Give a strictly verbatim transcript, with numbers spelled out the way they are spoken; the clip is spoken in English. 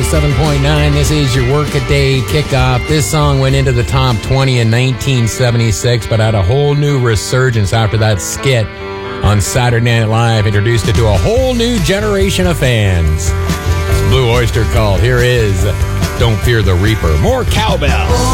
seven point nine. This is your Workaday Kickoff. This song went into the top twenty in nineteen seventy-six, but had a whole new resurgence after that skit on Saturday Night Live introduced it to a whole new generation of fans. It's Blue Oyster Cult. Here is Don't Fear the Reaper. More cowbell.